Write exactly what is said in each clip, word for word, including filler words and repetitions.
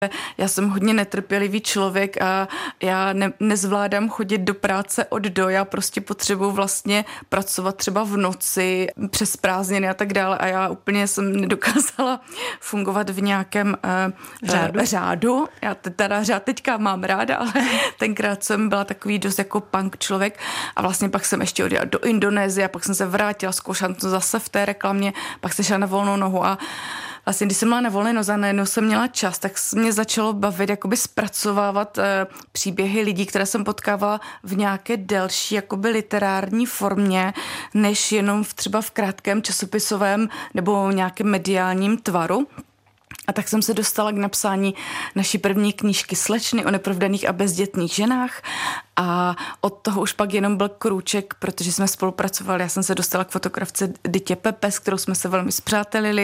Já jsem hodně netrpělivý člověk a já ne, nezvládám chodit do práce od do. Já prostě potřebuji vlastně pracovat třeba v noci, přes prázdniny a tak dále a já úplně jsem nedokázala fungovat v nějakém uh, řádu. Uh, řádu. Já teda řád teďka mám ráda, ale tenkrát jsem byla takový dost jako punk člověk a vlastně pak jsem ještě odjela do Indonésie a pak jsem se vrátila, zkoušela to zase v té reklamě, pak jsem šla na volnou nohu a vlastně, když jsem byla na volné noze a najednou jsem měla čas, tak mě začalo bavit jakoby zpracovávat e, příběhy lidí, které jsem potkávala v nějaké delší jakoby literární formě, než jenom v, třeba v krátkém časopisovém nebo nějakém mediálním tvaru. A tak jsem se dostala k napsání naší první knížky Slečny o neprovdaných a bezdětných ženách a od toho už pak jenom byl krůček, protože jsme spolupracovali. Já jsem se dostala k fotografce Dytě Pepe, s kterou jsme se velmi spřátelili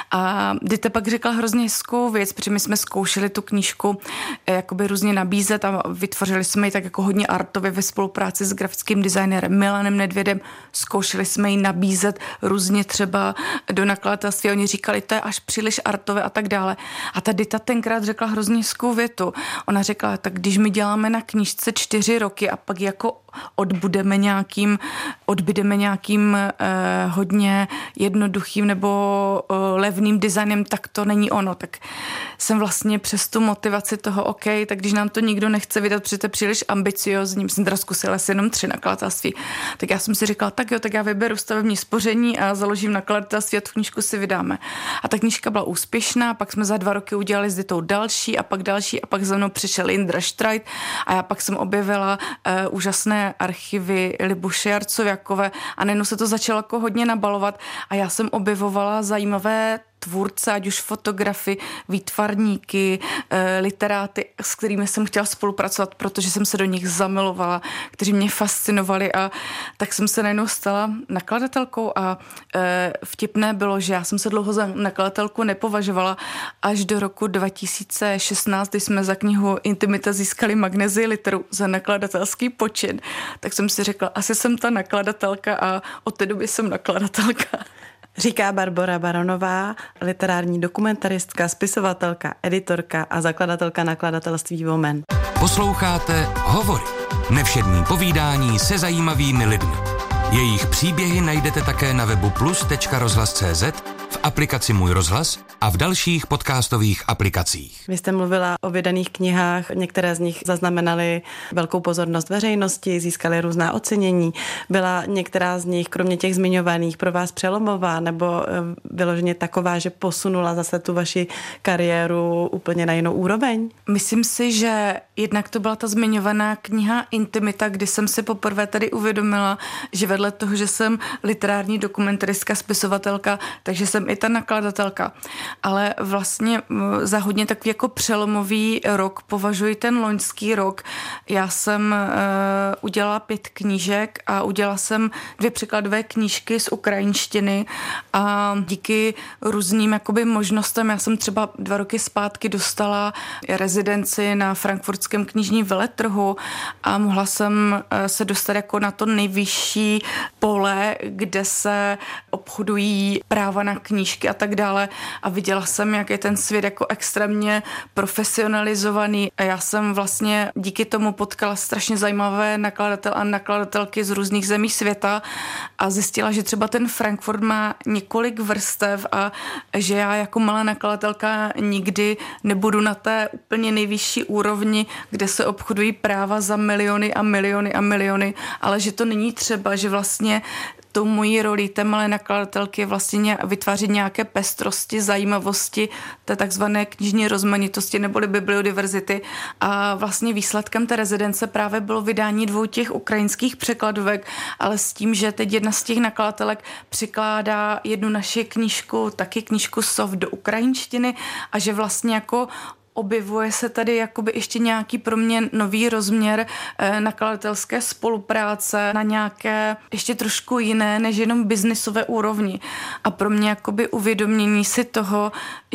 a Dyta pak řekla hrozně hezkou věc, protože my jsme zkoušeli tu knížku jakoby různě nabízet a vytvořili jsme ji tak jako hodně artově ve spolupráci s grafickým designérem Milanem Nedvědem. Zkoušeli jsme ji nabízet různě třeba do nakladatelství. Oni říkali, to je až příliš artové a tak dále. A ta Dyta tenkrát řekla hrozně hezkou větu. Ona řekla, tak když my děláme na knížce čtyři roky a pak jako odbudeme nějakým, odbydeme nějakým eh, hodně jednoduchým nebo eh, levným designem, tak to není ono. Tak jsem vlastně přes tu motivaci toho, OK, tak když nám to nikdo nechce vydat, protože to je příliš ambiciozní, jsem teda zkusila asi jenom tři nakladatelství, tak já jsem si říkala, tak jo, tak já vyberu stavební spoření a založím nakladatelství a tu knížku si vydáme. A ta knížka byla úspěšná, pak jsme za dva roky udělali s Dytou další a pak další a pak za mnou přišel Indra Štrajt a já pak jsem objevila uh, úžasné archivy Libuše Jarcověkové a najednou se to začalo jako hodně nabalovat a já jsem objevovala zajímavé tvůrce, ať už fotografy, výtvarníky, e, literáty, s kterými jsem chtěla spolupracovat, protože jsem se do nich zamilovala, kteří mě fascinovali a tak jsem se najednou stala nakladatelkou a e, vtipné bylo, že já jsem se dlouho za nakladatelku nepovažovala až do roku dva tisíce šestnáct, kdy jsme za knihu Intimita získali Magnezii literu za nakladatelský počin, tak jsem si řekla, asi jsem ta nakladatelka a od té doby jsem nakladatelka. Říká Barbora Baronová, literární dokumentaristka, spisovatelka, editorka a zakladatelka nakladatelství Vomen. Posloucháte Hovory. Nevšední povídání se zajímavými lidmi. Jejich příběhy najdete také na webu plus tečka rozhlas tečka cé zet, v aplikaci Můj rozhlas a v dalších podcastových aplikacích. Vy jste mluvila o vydaných knihách, některé z nich zaznamenaly velkou pozornost veřejnosti, získaly různá ocenění. Byla některá z nich, kromě těch zmiňovaných, pro vás přelomová nebo vyloženě taková, že posunula zase tu vaši kariéru úplně na jinou úroveň? Myslím si, že jednak to byla ta zmiňovaná kniha Intimita, kdy jsem si poprvé tady uvědomila, že vedle toho, že jsem literární dokumentaristka, spisovatelka, takže jsem i ta nakladatelka. Ale vlastně za hodně takový jako přelomový rok považuji ten loňský rok. Já jsem uh, udělala pět knížek a udělala jsem dvě překladové knížky z ukrajinštiny a díky různým jakoby možnostem, já jsem třeba dva roky zpátky dostala rezidenci na frankfurtském knižním veletrhu a mohla jsem se dostat jako na to nejvyšší pole, kde se obchodují práva na knížky a tak dále a viděla jsem, jak je ten svět jako extrémně profesionalizovaný a já jsem vlastně díky tomu potkala strašně zajímavé nakladatel a nakladatelky z různých zemí světa a zjistila, že třeba ten Frankfurt má několik vrstev a že já jako malá nakladatelka nikdy nebudu na té úplně nejvyšší úrovni, kde se obchodují práva za miliony a miliony a miliony, ale že to není třeba, že vlastně tou mojí roli té malé nakladatelky vlastně vytvářet nějaké pestrosti, zajímavosti, té takzvané knižní rozmanitosti neboli bibliodiverzity. A vlastně výsledkem té rezidence právě bylo vydání dvou těch ukrajinských překladovek, ale s tím, že teď jedna z těch nakladatelek přikládá jednu naši knížku, taky knížku Soft do ukrajinštiny a že vlastně jako objevuje se tady jakoby ještě nějaký pro mě nový rozměr eh, nakladatelské spolupráce na nějaké ještě trošku jiné než jenom biznisové úrovni. A pro mě jakoby uvědomění si toho,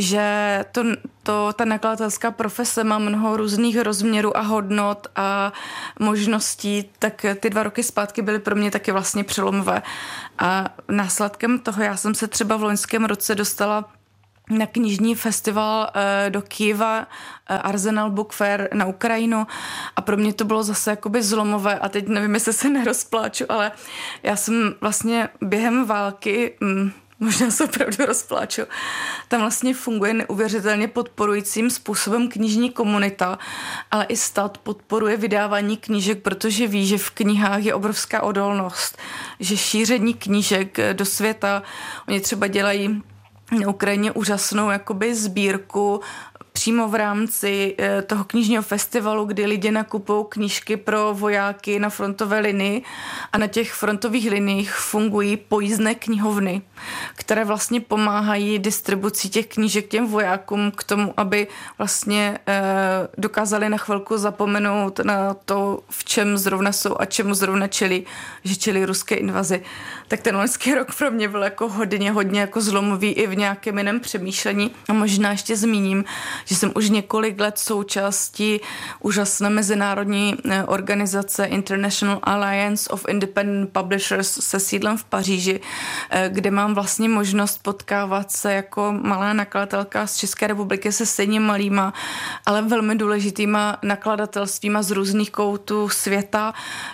že to, to, ta nakladatelská profese má mnoho různých rozměrů a hodnot a možností, tak ty dva roky zpátky byly pro mě taky vlastně přelomové. A následkem toho já jsem se třeba v loňském roce dostala na knižní festival do Kyjeva, Arsenal Book Fair na Ukrajinu a pro mě to bylo zase jakoby zlomové a teď nevím, jestli se nerozpláču, ale já jsem vlastně během války, hm, možná se opravdu rozpláču, tam vlastně funguje neuvěřitelně podporujícím způsobem knižní komunita, ale i stát podporuje vydávání knížek, protože ví, že v knihách je obrovská odolnost, že šíření knížek do světa, oni třeba dělají na Ukrajině úžasnou jakoby sbírku přímo v rámci toho knižního festivalu, kdy lidé nakupují knížky pro vojáky na frontové linii a na těch frontových liniích fungují pojízdné knihovny, které vlastně pomáhají distribuci těch knížek těm vojákům k tomu, aby vlastně eh, dokázali na chvilku zapomenout na to, v čem zrovna jsou a čemu zrovna čelí, že čelí ruské invazi. Tak ten loňský rok pro mě byl jako hodně, hodně jako zlomový i v nějakém jiném přemýšlení. A možná ještě zmíním, že jsem už několik let součástí úžasné mezinárodní organizace International Alliance of Independent Publishers se sídlem v Paříži, kde mám vlastně možnost potkávat se jako malá nakladatelka z České republiky se stejně malýma, ale velmi důležitýma nakladatelstvíma z různých koutů světa.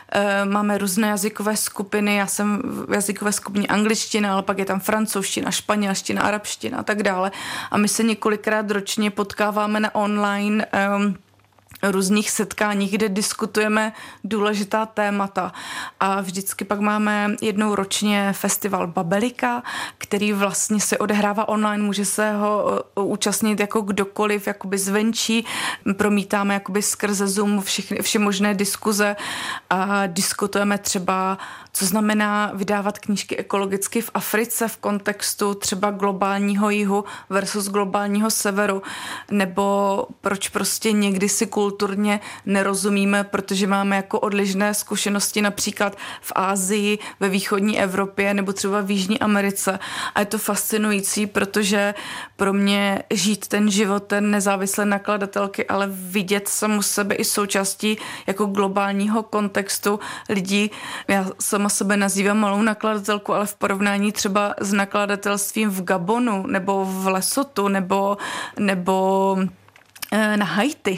Máme různé jazykové skupiny, já jsem v jazykové skupině angličtina, ale pak je tam francouzština, španělština, arabština a tak dále. A my se několikrát ročně potkáváme na online um, různých setkáních, kde diskutujeme důležitá témata. A vždycky pak máme jednou ročně festival Babelika, který vlastně se odehrává online, může se ho účastnit jako kdokoliv, jakoby zvenčí. Promítáme jakoby skrze Zoom všechny, vše možné diskuze a diskutujeme třeba, co znamená vydávat knížky ekologicky v Africe v kontextu třeba globálního jihu versus globálního severu, nebo proč prostě někdy si kulturně nerozumíme, protože máme jako odlišné zkušenosti například v Asii, ve východní Evropě nebo třeba v Jižní Americe. A je to fascinující, protože pro mě žít ten život, ten nezávislé nakladatelky, ale vidět samu sebe i součástí jako globálního kontextu lidí. Já sama sebe nazývám malou nakladatelku, ale v porovnání třeba s nakladatelstvím v Gabonu nebo v Lesotu nebo, nebo na Haiti.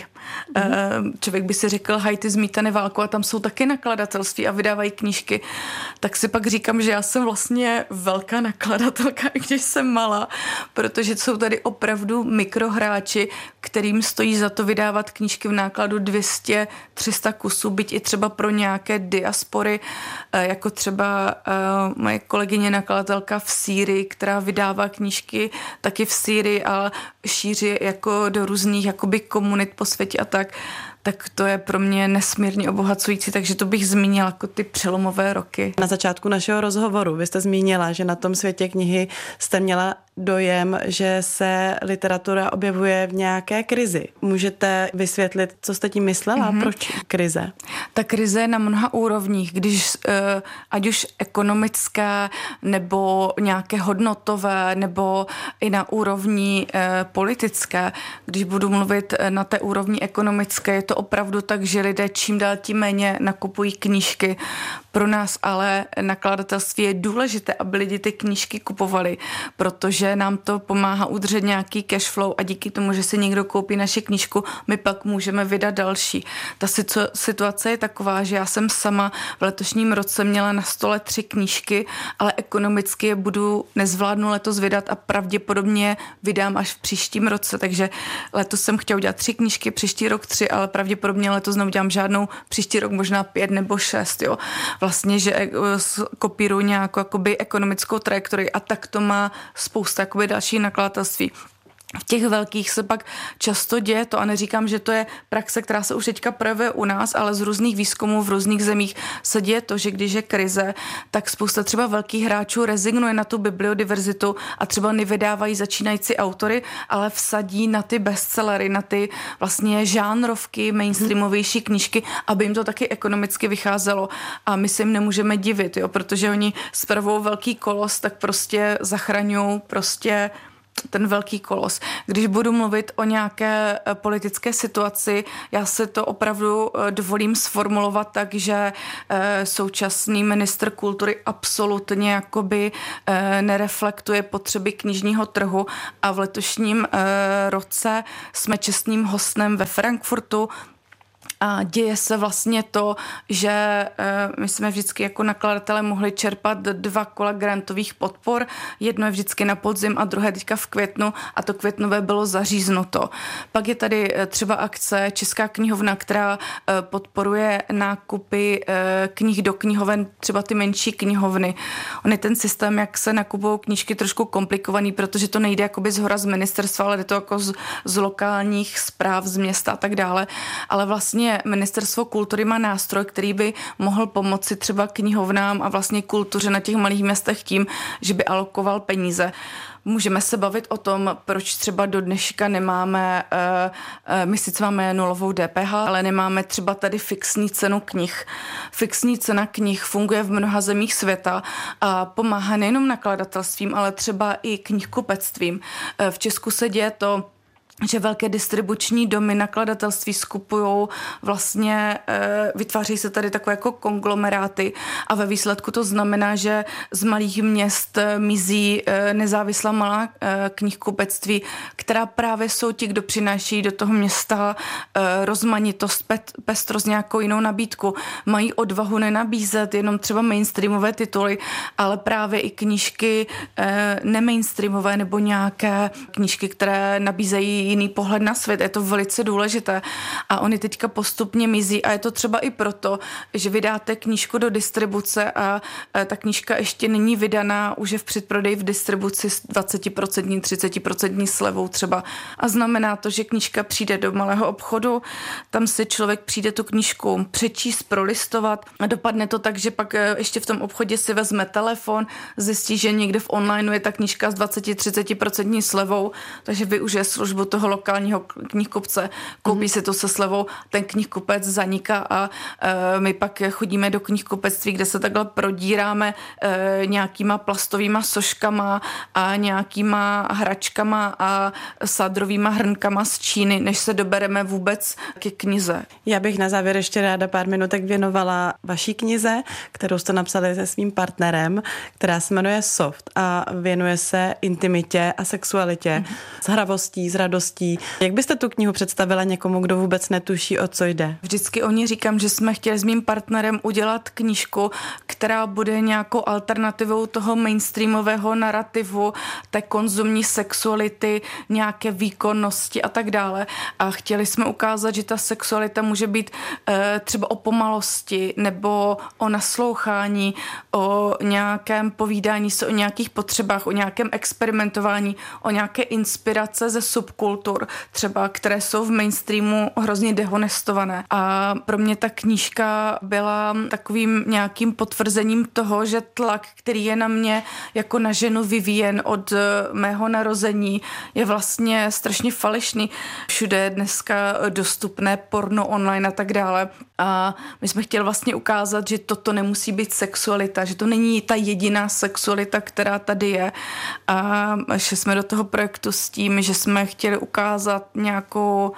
Mm. Člověk by si řekl, Haiti zmítané válkou a tam jsou taky nakladatelství a vydávají knížky. Tak si pak říkám, že já jsem vlastně velká nakladatelka, i když jsem malá, protože jsou tady opravdu mikrohráči, kterým stojí za to vydávat knížky v nákladu dvě stě tři sta kusů, byť i třeba pro nějaké diaspory, jako třeba moje kolegyně nakladatelka v Sýrii, která vydává knížky taky v Sýrii a šíří jako do různých jakoby komunit po světě a tak, tak to je pro mě nesmírně obohacující, takže to bych zmínila jako ty přelomové roky. Na začátku našeho rozhovoru vy jste zmínila, že na tom světě knihy jste měla dojem, že se literatura objevuje v nějaké krizi. Můžete vysvětlit, co jste tím myslela? Mm-hmm. Proč krize? Ta krize je na mnoha úrovních, když ať už ekonomické, nebo nějaké hodnotové, nebo i na úrovni politické. Když budu mluvit na té úrovni ekonomické, je to opravdu tak, že lidé čím dál tím méně nakupují knížky. Pro nás ale nakladatelství je důležité, aby lidi ty knížky kupovali, protože nám to pomáhá udržet nějaký cash flow a díky tomu, že si někdo koupí naši knížku, my pak můžeme vydat další. Ta situace je taková, že já jsem sama v letošním roce měla na stole tři knížky, ale ekonomicky je budu nezvládnu letos vydat a pravděpodobně vydám až v příštím roce, takže letos jsem chtěla udělat tři knížky, příští rok tři, ale pravděpodobně letos neudělám žádnou, příští rok možná pět nebo šest, jo. Vlastně, že kopíruji nějakou jakoby ekonomickou trajektorii a tak to má spousta jakoby dalších nakladatelství. V těch velkých se pak často děje to a neříkám, že to je praxe, která se už teďka projevuje u nás, ale z různých výzkumů v různých zemích se děje to, že když je krize, tak spousta třeba velkých hráčů rezignuje na tu bibliodiverzitu a třeba nevydávají začínající autory, ale vsadí na ty bestsellery, na ty vlastně žánrovky, mainstreamovější knížky, aby jim to taky ekonomicky vycházelo. A my se jim nemůžeme divit, jo, protože oni spravou velký kolos, tak prostě zachraňují prostě ten velký kolos. Když budu mluvit o nějaké politické situaci, já se to opravdu dovolím sformulovat tak, že současný ministr kultury absolutně jakoby nereflektuje potřeby knižního trhu a v letošním roce jsme čestným hostem ve Frankfurtu. A děje se vlastně to, že e, my jsme vždycky jako nakladatelé mohli čerpat dva kola grantových podpor. Jedno je vždycky na podzim a druhé teďka v květnu a to květnové bylo zaříznuto. Pak je tady třeba akce Česká knihovna, která e, podporuje nákupy e, knih do knihoven, třeba ty menší knihovny. On je ten systém, jak se nakupují knížky, trošku komplikovaný, protože to nejde jakoby zhora z ministerstva, ale jde to jako z, z lokálních správ, z města a tak dále. Ale vlastně Ministerstvo kultury má nástroj, který by mohl pomoci třeba knihovnám a vlastně kultuře na těch malých městech tím, že by alokoval peníze. Můžeme se bavit o tom, proč třeba do dneška nemáme, my sice máme nulovou D P H, ale nemáme třeba tady fixní cenu knih. Fixní cena knih funguje v mnoha zemích světa a pomáhá nejenom nakladatelstvím, ale třeba i knihkupectvím. V Česku se děje to, že velké distribuční domy nakladatelství skupujou, vlastně e, vytváří se tady takové jako konglomeráty a ve výsledku to znamená, že z malých měst e, mizí e, nezávislá malá e, knihkupectví, která právě jsou ti, kdo přináší do toho města e, rozmanitost, pet, pestrost, nějakou jinou nabídku. Mají odvahu nenabízet jenom třeba mainstreamové tituly, ale právě i knížky e, nemainstreamové nebo nějaké knížky, které nabízejí jiný pohled na svět. Je to velice důležité. A oni teďka postupně mizí a je to třeba i proto, že vydáte knížku do distribuce a ta knížka ještě není vydaná, už je v předprodeji v distribuci s dvacet procent, třicet procent slevou třeba. A znamená to, že knížka přijde do malého obchodu, tam si člověk přijde tu knížku přečíst, prolistovat a dopadne to tak, že pak ještě v tom obchodě si vezme telefon, zjistí, že někde v online je ta knížka s dvacet až třicet procent slevou, takže využije službu toho lokálního knihkupce, koupí mm. si to se slevou, ten knihkupec zaniká a e, my pak chodíme do knihkupectví, kde se takhle prodíráme e, nějakýma plastovýma soškama a nějakýma hračkama a sádrovýma hrnkama z Číny, než se dobereme vůbec ke knize. Já bych na závěr ještě ráda pár minutek věnovala vaší knize, kterou jste napsali se svým partnerem, která se jmenuje Soft a věnuje se intimitě a sexualitě, mm. s hravostí, s radostí. Jak byste tu knihu představila někomu, kdo vůbec netuší, o co jde? Vždycky o ní říkám, že jsme chtěli s mým partnerem udělat knížku, která bude nějakou alternativou toho mainstreamového narrativu, té konzumní sexuality, nějaké výkonnosti a tak dále. A chtěli jsme ukázat, že ta sexualita může být e, třeba o pomalosti nebo o naslouchání, o nějakém povídání se o nějakých potřebách, o nějakém experimentování, o nějaké inspirace ze subkultur, třeba, které jsou v mainstreamu hrozně dehonestované. A pro mě ta knížka byla takovým nějakým potvrzením toho, že tlak, který je na mě jako na ženu vyvíjen od mého narození, je vlastně strašně falešný. Všude je dneska dostupné porno online a tak dále. A my jsme chtěli vlastně ukázat, že toto nemusí být sexualita, že to není ta jediná sexualita, která tady je. A šli jsme do toho projektu s tím, že jsme chtěli ukázat nějakou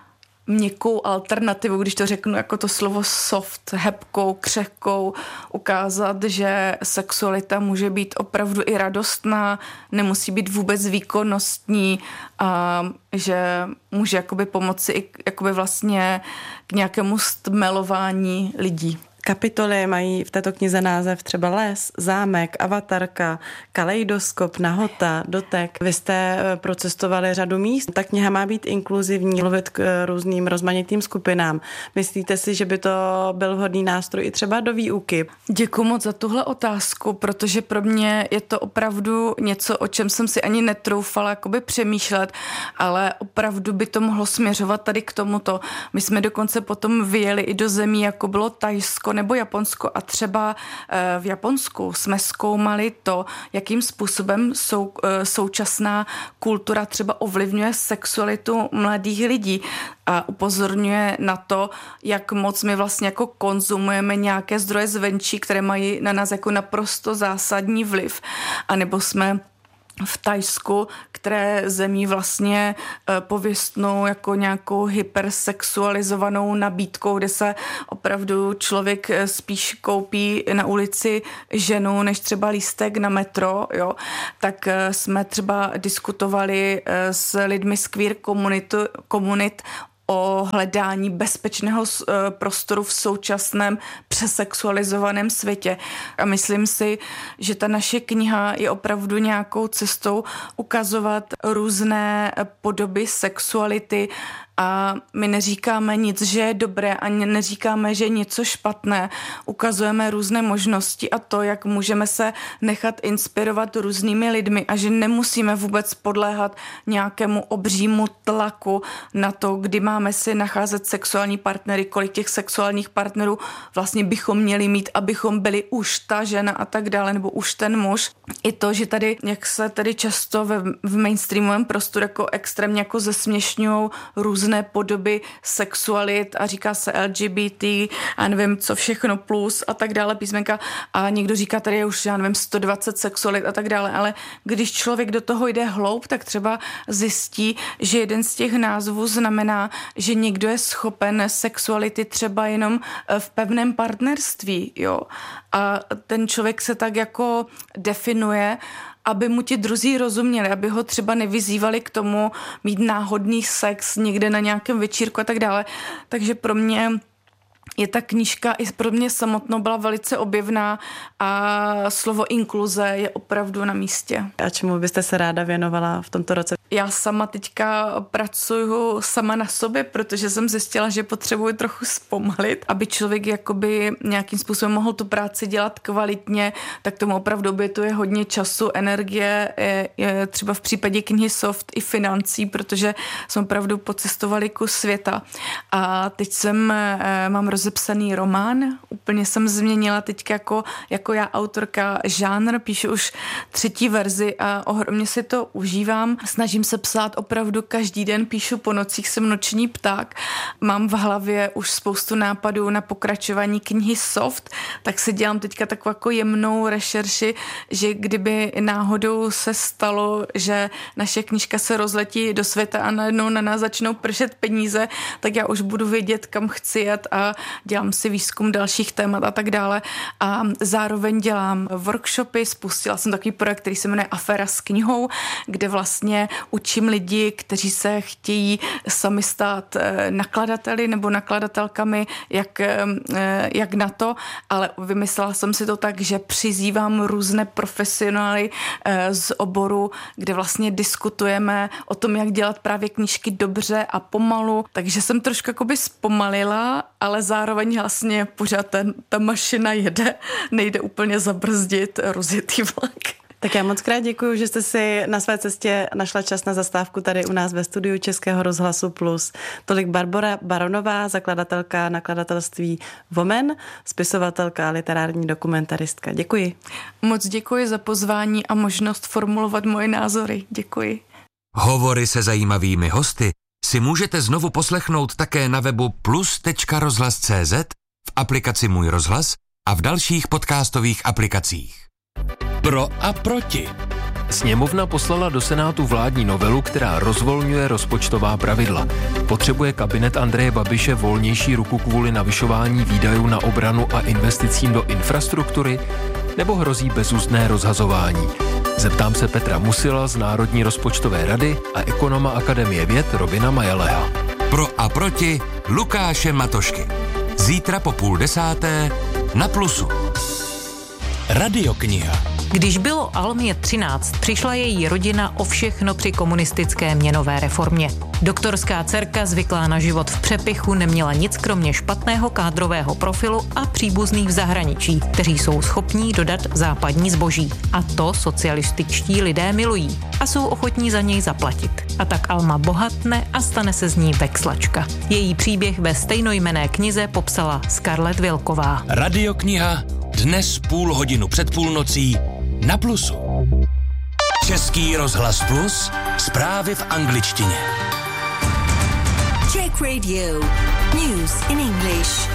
měkkou alternativu, když to řeknu jako to slovo soft, hebkou, křehkou, ukázat, že sexualita může být opravdu i radostná, nemusí být vůbec výkonnostní a že může jakoby pomoci i jakoby vlastně k nějakému stmelování lidí. Kapitoly mají v této knize název třeba Les, Zámek, Avatarka, Kaleidoskop, Nahota, Dotek. Vy jste procestovali řadu míst. Ta kniha má být inkluzivní, mluvit k různým rozmanitým skupinám. Myslíte si, že by to byl vhodný nástroj i třeba do výuky? Děkuji moc za tuhle otázku, protože pro mě je to opravdu něco, o čem jsem si ani netroufala jakoby přemýšlet, ale opravdu by to mohlo směřovat tady k tomuto. My jsme dokonce potom vyjeli i do zemí, jako bylo Thajsko nebo Japonsko a třeba v Japonsku jsme zkoumali to, jakým způsobem sou, současná kultura třeba ovlivňuje sexualitu mladých lidí a upozorňuje na to, jak moc my vlastně jako konzumujeme nějaké zdroje zvenčí, které mají na nás jako naprosto zásadní vliv. A nebo jsme v Thajsku, které zemí vlastně pověstnou jako nějakou hypersexualizovanou nabídkou, kde se opravdu člověk spíš koupí na ulici ženu, než třeba lístek na metro, jo, tak jsme třeba diskutovali s lidmi z queer komunitu, komunit o hledání bezpečného prostoru v současném přesexualizovaném světě. A myslím si, že ta naše kniha je opravdu nějakou cestou ukazovat různé podoby sexuality a my neříkáme nic, že je dobré, ani neříkáme, že je něco špatné. Ukazujeme různé možnosti a to, jak můžeme se nechat inspirovat různými lidmi a že nemusíme vůbec podléhat nějakému obřímu tlaku na to, kdy máme si nacházet sexuální partnery, kolik těch sexuálních partnerů vlastně bychom měli mít, abychom byli už ta žena a tak dále, nebo už ten muž. I to, že tady, jak se tady často v, v mainstreamovém prostoru jako extrémně jako zesměšňujou různé podoby sexualit a říká se L G B T a nevím co všechno plus a tak dále písmenka a někdo říká tady je už já nevím sto dvacet sexualit a tak dále, ale když člověk do toho jde hloub, tak třeba zjistí, že jeden z těch názvů znamená, že někdo je schopen sexuality třeba jenom v pevném partnerství, jo. A ten člověk se tak jako definuje, aby mu ti druzí rozuměli, aby ho třeba nevyzývali k tomu mít náhodný sex někde na nějakém večírku a tak dále. Takže pro mě je ta knížka i pro mě samotnou byla velice objevná a slovo inkluze je opravdu na místě. A čemu byste se ráda věnovala v tomto roce? Já sama teďka pracuju sama na sobě, protože jsem zjistila, že potřebuji trochu zpomalit, aby člověk jakoby nějakým způsobem mohl tu práci dělat kvalitně, tak tomu opravdu obětuje hodně času, energie, je, je třeba v případě knihy Soft i financí, protože jsme opravdu pocestovali kus světa. A teď jsem, mám rozepsaný román, úplně jsem změnila teď jako, jako já autorka žánr, píšu už třetí verzi a ohromně si to užívám. Snažím se psát opravdu každý den, píšu po nocích, jsem noční pták. Mám v hlavě už spoustu nápadů na pokračování knihy Soft, tak si dělám teďka takovou jako jemnou rešerši, že kdyby náhodou se stalo, že naše knížka se rozletí do světa a najednou na nás začnou pršet peníze, tak já už budu vědět, kam chci jet a dělám si výzkum dalších témat a tak dále. A zároveň dělám workshopy, spustila jsem takový projekt, který se jmenuje Aféra s knihou, kde vlastně učím lidi, kteří se chtějí sami stát nakladateli nebo nakladatelkami, jak, jak na to, ale vymyslela jsem si to tak, že přizývám různé profesionály z oboru, kde vlastně diskutujeme o tom, jak dělat právě knížky dobře a pomalu, takže jsem trošku jakoby zpomalila, ale zároveň vlastně pořád ten, ta mašina jede, nejde úplně zabrzdit rozjetý vlak. Tak já moc krát děkuju, že jste si na své cestě našla čas na zastávku tady u nás ve studiu Českého rozhlasu Plus. Tolik Barbora Baronová, zakladatelka nakladatelství Vomen, spisovatelka a literární dokumentaristka. Děkuji. Moc děkuji za pozvání a možnost formulovat moje názory. Děkuji. Hovory se zajímavými hosty si můžete znovu poslechnout také na webu plus tečka rozhlas tečka cé zet, v aplikaci Můj rozhlas a v dalších podcastových aplikacích. Pro a proti. Sněmovna poslala do Senátu vládní novelu, která rozvolňuje rozpočtová pravidla. Potřebuje kabinet Andreje Babiše volnější ruku kvůli navyšování výdajů na obranu a investicím do infrastruktury, nebo hrozí bezúzdné rozhazování? Zeptám se Petra Musila z Národní rozpočtové rady a ekonoma Akademie věd Robina Majeleha. Pro a proti Lukáše Matošky. Zítra po půl desáté na Plusu. Radiokniha. Když bylo Almě třináct, přišla její rodina o všechno při komunistické měnové reformě. Doktorská dcerka, zvyklá na život v přepichu, neměla nic kromě špatného kádrového profilu a příbuzných v zahraničí, kteří jsou schopní dodat západní zboží. A to socialističtí lidé milují a jsou ochotní za něj zaplatit. A tak Alma bohatne a stane se z ní vexlačka. Její příběh ve stejnojmenné knize popsala Scarlett Vilková. Radiokniha dnes půl hodinu před půlnocí na Plusu. Český rozhlas Plus, zprávy v angličtině. Czech Radio. News in English.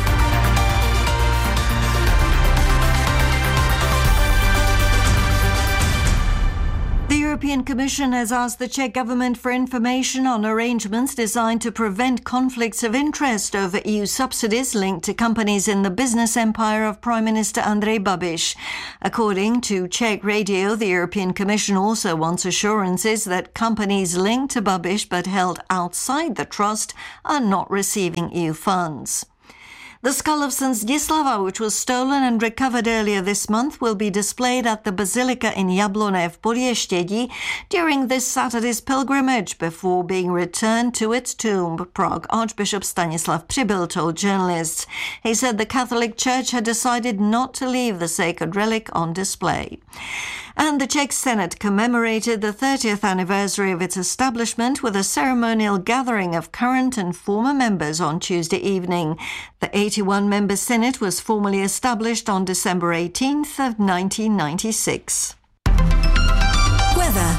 The European Commission has asked the Czech government for information on arrangements designed to prevent conflicts of interest over E U subsidies linked to companies in the business empire of Prime Minister Andrej Babiš. According to Czech radio, the European Commission also wants assurances that companies linked to Babiš but held outside the trust are not receiving E U funds. The skull of Saint Zdislava, which was stolen and recovered earlier this month, will be displayed at the Basilica in Jablonné v Podještědí during this Saturday's pilgrimage before being returned to its tomb, Prague Archbishop Stanislav Přibyl told journalists. He said the Catholic Church had decided not to leave the sacred relic on display. And the Czech Senate commemorated the thirtieth anniversary of its establishment with a ceremonial gathering of current and former members on Tuesday evening. The eighty-one-member Senate was formally established on December eighteenth of nineteen ninety-six. Weather.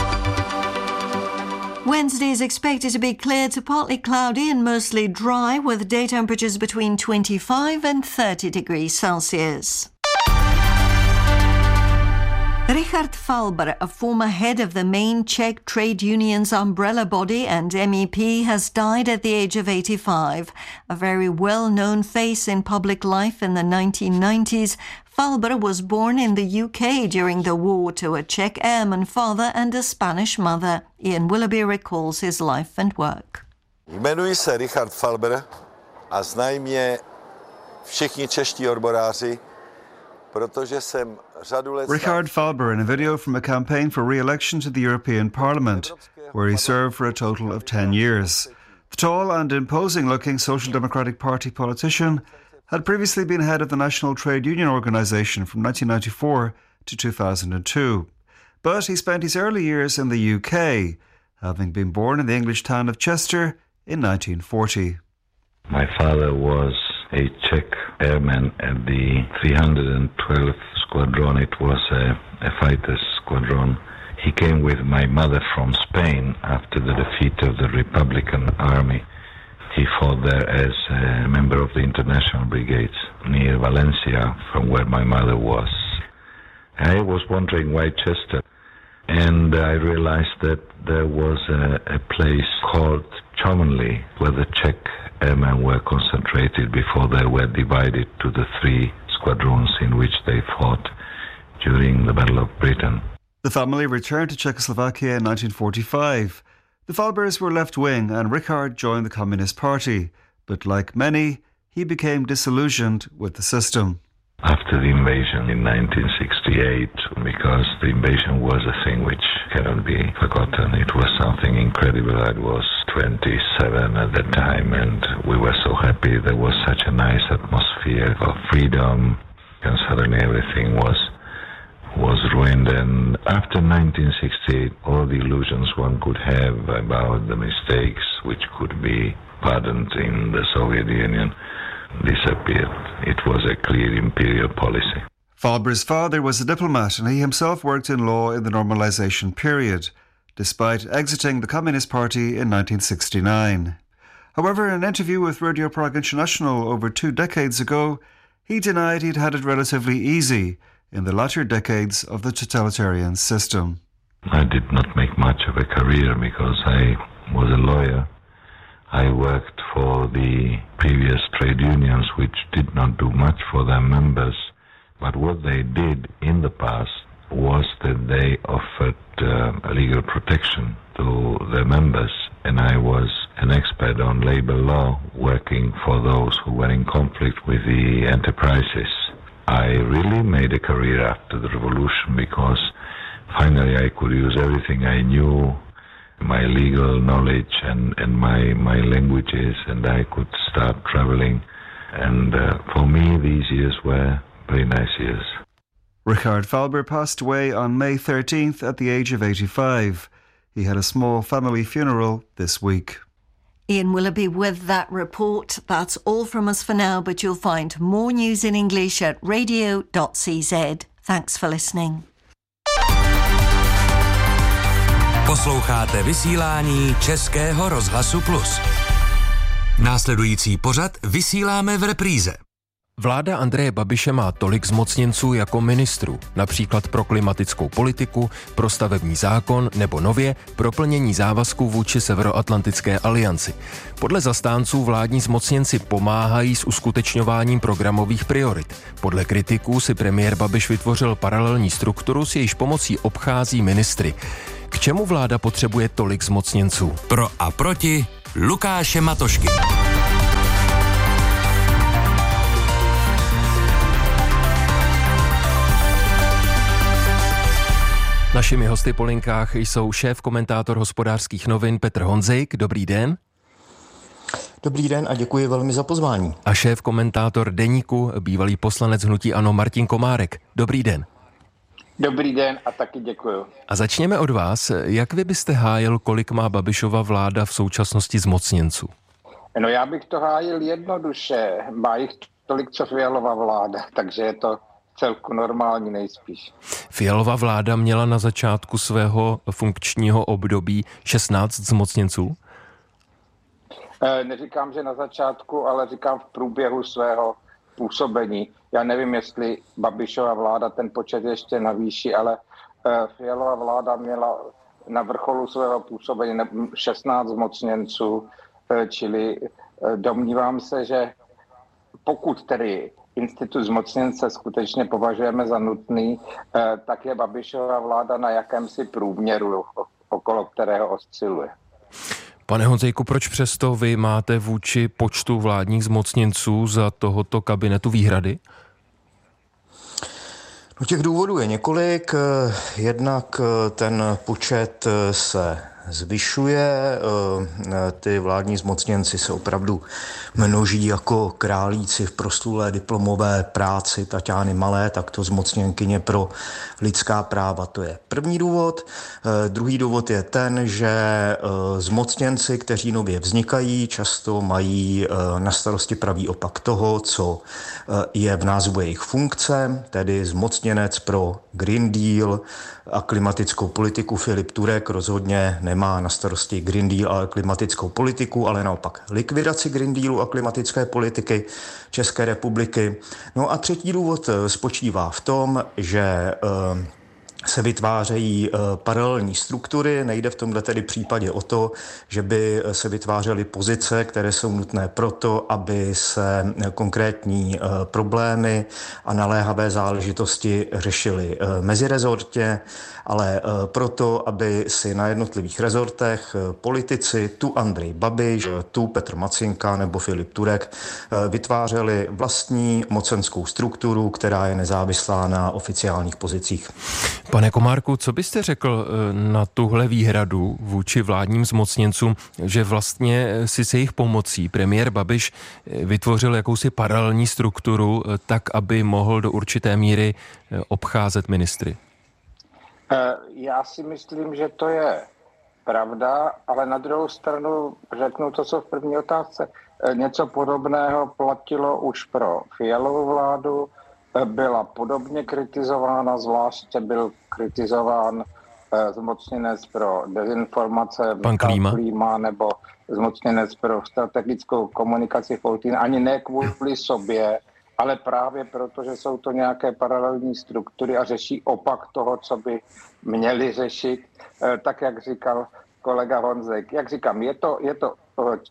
Wednesday is expected to be clear to partly cloudy and mostly dry, with day temperatures between twenty-five and thirty degrees Celsius. Richard Falber, a former head of the main Czech trade union's umbrella body and M E P, has died at the age of eighty-five. A very well-known face in public life in the nineteen nineties, Falber was born in the U K during the war to a Czech airman father and a Spanish mother. Ian Willoughby recalls his life and work. Jmenuji se Richard Falber a znají mě všichni čeští odboráři, protože jsem Richard Falber in a video from a campaign for re-election to the European Parliament, where he served for a total of ten years. The tall and imposing-looking Social Democratic Party politician had previously been head of the National Trade Union Organisation from nineteen ninety-four to two thousand two. But he spent his early years in the U K, having been born in the English town of Chester in nineteen forty. My father was a Czech airman at the three hundred twelfth Squadron. It was a, a fighter's squadron. He came with my mother from Spain after the defeat of the Republican Army. He fought there as a member of the International Brigades near Valencia, from where my mother was. I was wondering why Chester, and I realized that there was a, a place called Chomonli where the Czech airmen were concentrated before they were divided to the three squadrons in which they fought during the Battle of Britain. The family returned to Czechoslovakia in nineteen forty-five. The Falbers were left-wing and Richard joined the Communist Party, but like many, he became disillusioned with the system. After the invasion in nineteen sixty-eight, because the invasion was a thing which cannot be forgotten, it was something incredible. I was twenty-seven at the time and we were so happy. There was such a nice atmosphere of freedom, and suddenly everything was was ruined. And after nineteen sixty-eight, all the illusions one could have about the mistakes which could be pardoned in the Soviet Union disappeared. It was a clear imperial policy. Falber's father was a diplomat and he himself worked in law in the normalization period, despite exiting the Communist Party in nineteen sixty-nine. However, in an interview with Radio Prague International over two decades ago, he denied he'd had it relatively easy in the latter decades of the totalitarian system. I did not make much of a career because I was a lawyer. I worked for the previous trade unions, which did not do much for their members, but what they did in the past was that they offered uh, legal protection to their members, and I was an expert on labor law, working for those who were in conflict with the enterprises. I really made a career after the revolution because finally I could use everything I knew, my legal knowledge and, and my, my languages, and I could start traveling. And uh, for me, these years were very nice years. Richard Falber passed away on May thirteenth at the age of eighty-five. He had a small family funeral this week. Ian Willoughby with that report. That's all from us for now, but you'll find more news in English at radio dot c z. Thanks for listening. Posloucháte vysílání Českého rozhlasu Plus. Následující pořad vysíláme v repríze. Vláda Andreje Babiše má tolik zmocněnců jako ministrů, například pro klimatickou politiku, pro stavební zákon nebo nově pro plnění závazků vůči Severoatlantické alianci. Podle zastánců vládní zmocněnci pomáhají s uskutečňováním programových priorit. Podle kritiků si premiér Babiš vytvořil paralelní strukturu, s jejíž pomocí obchází ministry. K čemu vláda potřebuje tolik zmocněnců? Pro a proti Lukáše Matošky. Našimi hosty po linkách jsou šéf-komentátor Hospodářských novin Petr Honzejk. Dobrý den. Dobrý den a děkuji velmi za pozvání. A šéf-komentátor Deníku, bývalý poslanec hnutí ANO Martin Komárek. Dobrý den. Dobrý den a taky děkuji. A začněme od vás. Jak vy byste hájil, kolik má Babišova vláda v současnosti zmocněnců? No já bych to hájil jednoduše. Má jich tolik, co Fialova vláda, takže je to celku normální nejspíš. Fialova vláda měla na začátku svého funkčního období šestnáct zmocněnců? E, neříkám, že na začátku, ale říkám v průběhu svého působení. Já nevím, jestli Babišova vláda ten počet ještě navýší, ale e, Fialova vláda měla na vrcholu svého působení šestnáct zmocněnců, e, čili e, domnívám se, že pokud tedy institut zmocněnce skutečně považujeme za nutný, tak je Babišova vláda na jakémsi průměru, okolo kterého osciluje. Pane Honzejku, proč přesto vy máte vůči počtu vládních zmocněnců za tohoto kabinetu výhrady? No těch důvodů je několik. Jednak ten počet se zvyšuje, ty vládní zmocněnci se opravdu množí jako králíci v proslulé diplomové práci Taťány Malé, tak to zmocněnkyně pro lidská práva. To je první důvod. Druhý důvod je ten, že zmocněnci, kteří nově vznikají, často mají na starosti pravý opak toho, co je v názvu jejich funkce, tedy zmocněnec pro Green Deal a klimatickou politiku. Filip Turek rozhodně nemá na starosti Green Deal a klimatickou politiku, ale naopak likvidaci Green Dealu a klimatické politiky České republiky. No a třetí důvod spočívá v tom, že se vytvářejí paralelní struktury. Nejde v tomhle tedy případě o to, že by se vytvářely pozice, které jsou nutné proto, aby se konkrétní problémy a naléhavé záležitosti řešily mezirezortně, ale proto, aby si na jednotlivých rezortech politici, tu Andrej Babiš, tu Petr Macinka nebo Filip Turek, vytvářeli vlastní mocenskou strukturu, která je nezávislá na oficiálních pozicích. Pane Komárku, co byste řekl na tuhle výhradu vůči vládním zmocněncům, že vlastně si se jejich pomocí premiér Babiš vytvořil jakousi paralelní strukturu tak, aby mohl do určité míry obcházet ministry? Já si myslím, že to je pravda, ale na druhou stranu řeknu to, co v první otázce. Něco podobného platilo už pro Fialovu vládu, byla podobně kritizována, zvláště byl kritizován zmocněnec pro dezinformace Pan Klíma. Klíma nebo zmocněnec pro strategickou komunikaci Foltín, ani ne kvůli sobě, ale právě proto, že jsou to nějaké paralelní struktury a řeší opak toho, co by měli řešit, tak jak říkal kolega Honzek. Jak říkám, je to, je to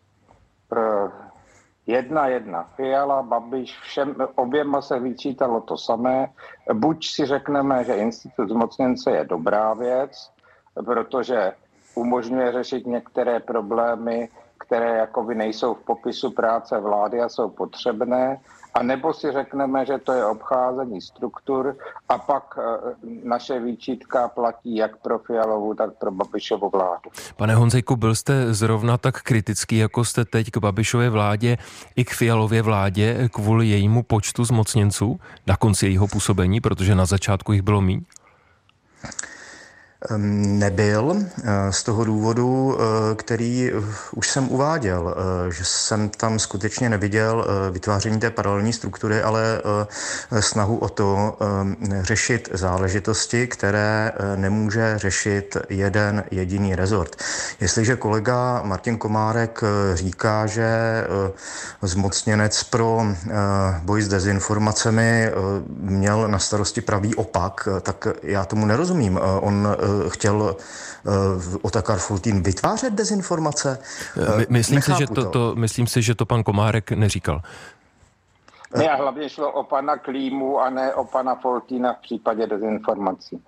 jedna jedna. Fiala, Babiš, všem, oběma se vyčítalo to samé. Buď si řekneme, že institut zmocněnce je dobrá věc, protože umožňuje řešit některé problémy, které jakoby nejsou v popisu práce vlády a jsou potřebné, a nebo si řekneme, že to je obcházení struktur a pak naše výčitka platí jak pro Fialovu, tak pro Babišovu vládu. Pane Honzejku, byl jste zrovna tak kritický, jako jste teď k Babišově vládě i k Fialově vládě kvůli jejímu počtu zmocněnců na konci jejího působení, protože na začátku jich bylo míň? Nebyl z toho důvodu, který už jsem uváděl, že jsem tam skutečně neviděl vytváření té paralelní struktury, ale snahu o to řešit záležitosti, které nemůže řešit jeden jediný rezort. Jestliže kolega Martin Komárek říká, že zmocněnec pro boj s dezinformacemi měl na starosti pravý opak, tak já tomu nerozumím. On chtěl Otakar Foltín vytvářet dezinformace? My, myslím, si, že to, to, myslím si, že to pan Komárek neříkal. Ne, a hlavně šlo o pana Klímu a ne o pana Foltína v případě dezinformací.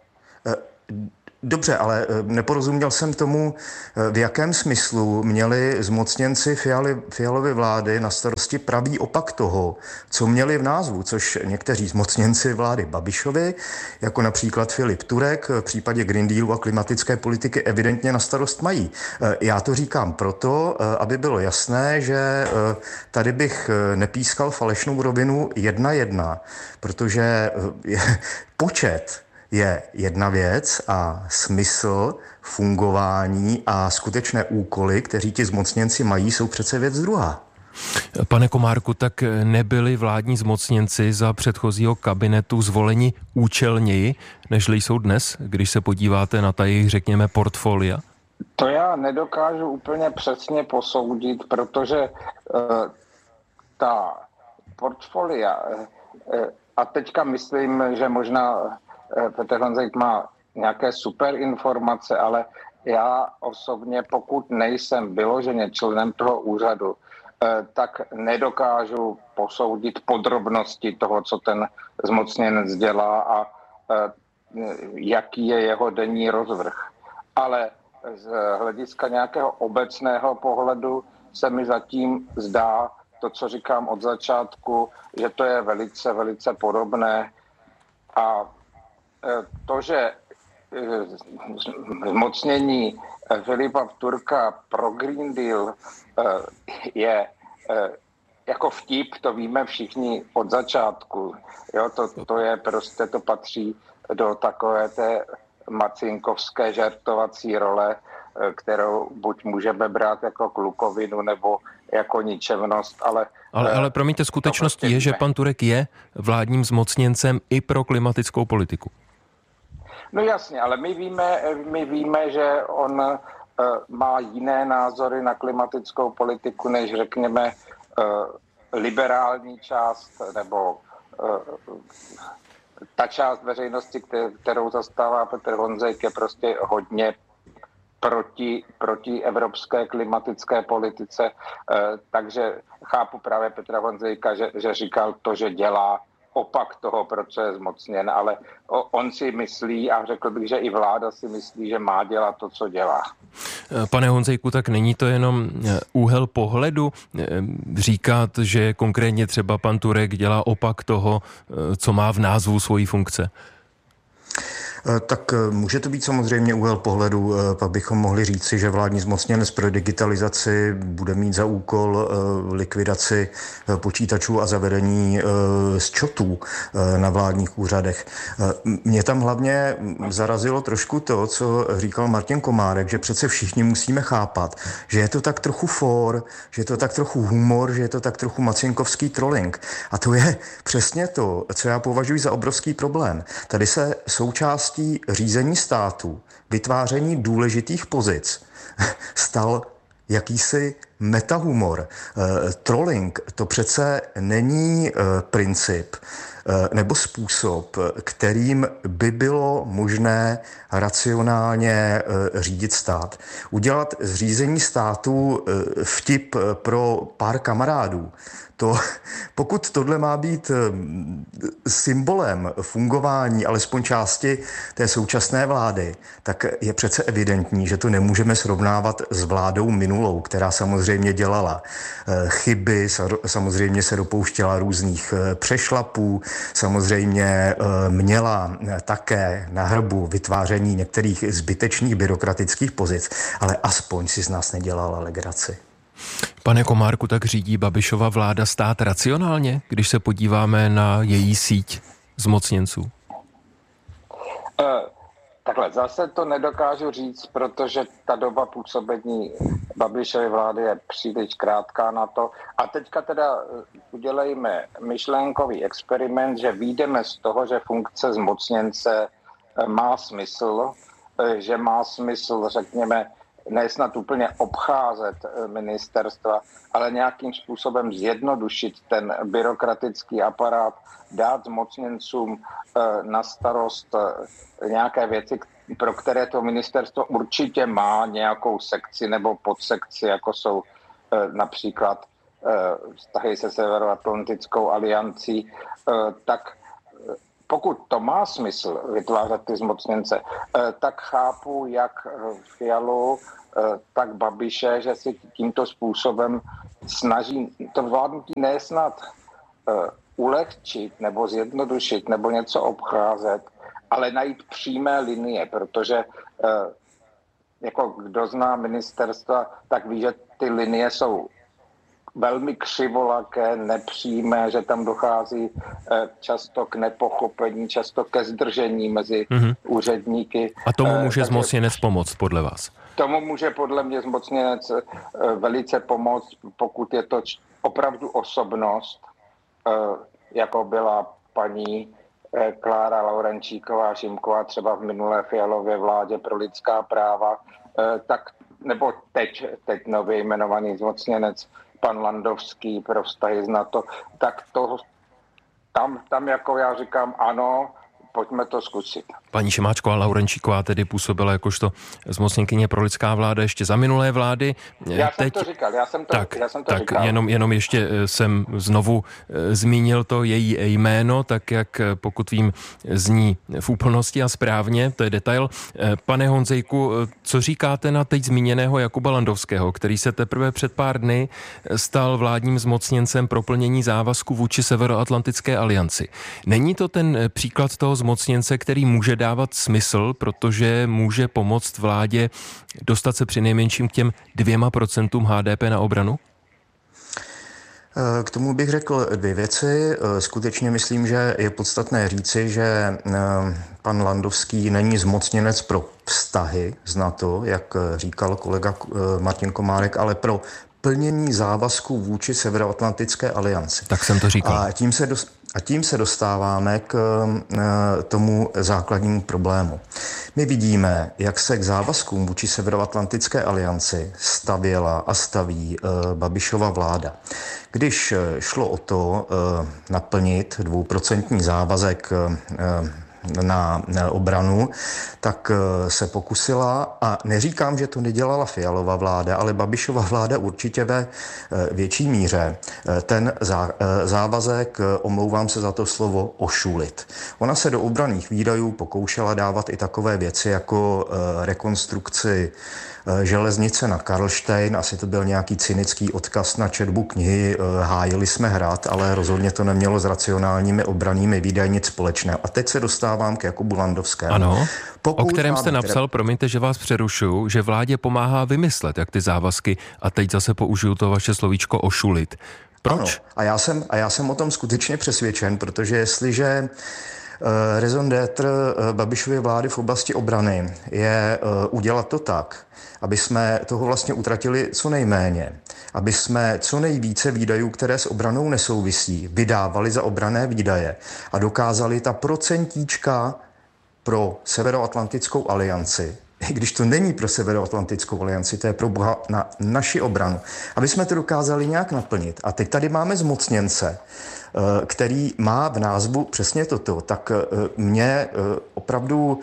Dobře, ale neporozuměl jsem tomu, v jakém smyslu měli zmocněnci Fialy, Fialovy vlády na starosti pravý opak toho, co měli v názvu, což někteří zmocněnci vlády Babišovi, jako například Filip Turek, v případě Green Dealu a klimatické politiky evidentně na starost mají. Já to říkám proto, aby bylo jasné, že tady bych nepískal falešnou rovinu jedna jedna, protože počet je jedna věc a smysl, fungování a skutečné úkoly, kteří ti zmocněnci mají, jsou přece věc druhá. Pane Komárku, tak nebyli vládní zmocněnci za předchozího kabinetu zvoleni účelněji, nežli jsou dnes, když se podíváte na ta jejich, řekněme, portfolia? To já nedokážu úplně přesně posoudit, protože uh, ta portfolia, uh, a teďka myslím, že možná Petr Honzejk má nějaké super informace, ale já osobně, pokud nejsem vyloženě členem toho úřadu, tak nedokážu posoudit podrobnosti toho, co ten zmocněnec dělá a jaký je jeho denní rozvrh. Ale z hlediska nějakého obecného pohledu se mi zatím zdá to, co říkám od začátku, že to je velice, velice podobné a to, že zmocnění Filipa Turka pro Green Deal je jako vtip, to víme všichni od začátku. Jo, to, to je prostě, to patří do takové té macinkovské žertovací role, kterou buď můžeme brát jako klukovinu nebo jako ničemnost, ale... Ale, ale promiňte, skutečností prostě je, že pan Turek je vládním zmocněncem i pro klimatickou politiku. No jasně, ale my víme, my víme, že on uh, má jiné názory na klimatickou politiku, než řekněme uh, liberální část nebo uh, ta část veřejnosti, kterou zastává Petr Honzejk, je prostě hodně proti, proti evropské klimatické politice. Uh, takže chápu právě Petra Honzejka, že, že říkal to, že dělá opak toho, proč je zmocněn, ale on si myslí, a řekl bych, že i vláda si myslí, že má dělat to, co dělá. Pane Honzejku, tak není to jenom úhel pohledu říkat, že konkrétně třeba pan Turek dělá opak toho, co má v názvu svojí funkce? Tak může to být samozřejmě úhel pohledu, pak bychom mohli říci, že vládní zmocněnec pro digitalizaci bude mít za úkol likvidaci počítačů a zavedení sčotů na vládních úřadech. Mě tam hlavně zarazilo trošku to, co říkal Martin Komárek, že přece všichni musíme chápat, že je to tak trochu for, že je to tak trochu humor, že je to tak trochu macinkovský trolling. A to je přesně to, co já považuji za obrovský problém. Tady se součást řízení státu, vytváření důležitých pozic stal jakýsi metahumor. E, trolling to přece není e, princip e, nebo způsob, kterým by bylo možné racionálně e, řídit stát. Udělat z řízení státu e, vtip pro pár kamarádů. To, pokud tohle má být symbolem fungování alespoň části té současné vlády, tak je přece evidentní, že to nemůžeme srovnávat s vládou minulou, která samozřejmě dělala chyby, samozřejmě se dopouštěla různých přešlapů, samozřejmě měla také na hrbu vytváření některých zbytečných byrokratických pozic, ale aspoň si z nás nedělala legraci. Pane Komárku, tak řídí Babišova vláda stát racionálně, když se podíváme na její síť zmocněnců? Takhle, zase to nedokážu říct, protože ta doba působení Babišovy vlády je příliš krátká na to. A teďka teda udělejme myšlenkový experiment, že vyjdeme z toho, že funkce zmocněnce má smysl, že má smysl, řekněme, ne snad úplně obcházet ministerstva, ale nějakým způsobem zjednodušit ten byrokratický aparát, dát zmocněncům na starost nějaké věci, pro které to ministerstvo určitě má nějakou sekci nebo podsekci, jako jsou například vztahy se Severoatlantickou aliancí, tak pokud to má smysl vytvářet ty zmocněnce, tak chápu jak Fialu, tak Babiše, že si tímto způsobem snaží to vládnutí ne snad ulehčit nebo zjednodušit nebo něco obcházet, ale najít přímé linie, protože jako kdo zná ministerstva, tak ví, že ty linie jsou velmi křivolaké, nepřímé, že tam dochází často k nepochopení, často ke zdržení mezi mm-hmm. úředníky. A tomu může zmocněnec pomoct podle vás? Tomu může podle mě zmocněnec velice pomoct, pokud je to opravdu osobnost, jako byla paní Klára Laurenčíková-Šimková třeba v minulé Fialově vládě pro lidská práva, tak nebo teď, teď nově jmenovaný zmocněnec pan Landovský pro vztahy z NATO, tak to, tam, tam jako já říkám ano, pojďme to zkusit. Paní Šimáčková Laurenčíková tedy působila jakožto zmocněnkyně pro lidská vláda ještě za minulé vlády. Já Teď... jsem to říkal, já jsem to, tak, já jsem to tak říkal. Jenom, jenom ještě jsem znovu zmínil to její jméno, tak jak pokud vím zní v úplnosti a správně, to je detail. Pane Honzejku, co říkáte na teď zmíněného Jakuba Landovského, který se teprve před pár dny stal vládním zmocněncem pro plnění závazku vůči Severoatlantické alianci? Není to ten příklad toho zmocněnce, který může dávat smysl, protože může pomoct vládě dostat se přinejmenším k těm dvěma procentům H D P na obranu? K tomu bych řekl dvě věci. Skutečně myslím, že je podstatné říci, že pan Landovský není zmocněnec pro vztahy z NATO, jak říkal kolega Martin Komárek, ale pro plnění závazků vůči Severoatlantické alianci. Tak jsem to říkal. A tím se dost... A tím se dostáváme k tomu základnímu problému. My vidíme, jak se k závazkům vůči Severoatlantické alianci stavěla a staví Babišova vláda. Když šlo o to naplnit dvouprocentní závazek na obranu, tak se pokusila, a neříkám, že to nedělala Fialova vláda, ale Babišova vláda určitě ve větší míře ten závazek, omlouvám se za to slovo, ošulit. Ona se do obranných výdajů pokoušela dávat i takové věci jako rekonstrukci železnice na Karlštejn, asi to byl nějaký cynický odkaz na četbu knihy Hájili jsme hrad, ale rozhodně to nemělo s racionálními obrannými výdaji nic společného. A teď se dostávám k Jakubu Landovskému. Ano, Pokud o kterém jste máme napsal, teda... promiňte, že vás přerušuju, že vládě pomáhá vymyslet, jak ty závazky, a teď zase použiju to vaše slovíčko ošulit. Proč? Ano, a já jsem, a já jsem o tom skutečně přesvědčen, protože jestliže raison d'être Babišovy vlády v oblasti obrany je udělat to tak, aby jsme toho vlastně utratili co nejméně, aby jsme co nejvíce výdajů, které s obranou nesouvisí, vydávali za obranné výdaje a dokázali ta procentíčka pro Severoatlantickou alianci, i když to není pro Severoatlantickou alianci, to je pro boha na naši obranu, aby jsme to dokázali nějak naplnit. A teď tady máme zmocněnce, který má v názvu přesně toto, tak mě opravdu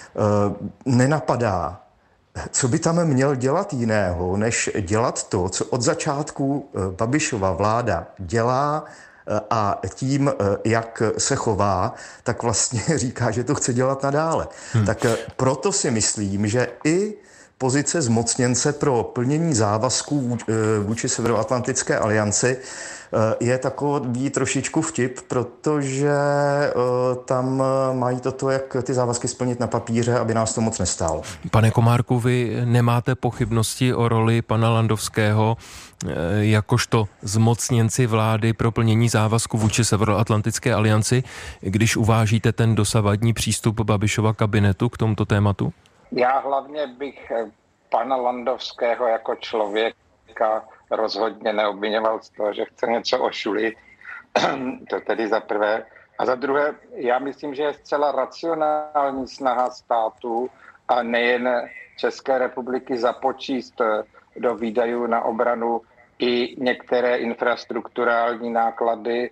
nenapadá, co by tam měl dělat jiného, než dělat to, co od začátku Babišova vláda dělá, a tím, jak se chová, tak vlastně říká, že to chce dělat nadále. Hmm. Tak proto si myslím, že i pozice zmocněnce pro plnění závazků vůči Severoatlantické alianci je takový trošičku vtip, protože tam mají toto, jak ty závazky splnit na papíře, aby nás to moc nestálo. Pane Komárku, vy nemáte pochybnosti o roli pana Landovského jakožto zmocněnci vlády pro plnění závazku vůči Severoatlantické alianci, když uvážíte ten dosavadní přístup Babišova kabinetu k tomuto tématu? Já hlavně bych pana Landovského jako člověka rozhodně neobviňoval z toho, že chce něco ošulit. To tedy za prvé. A za druhé, já myslím, že je zcela racionální snaha státu a nejen České republiky započíst do výdajů na obranu i některé infrastrukturální náklady,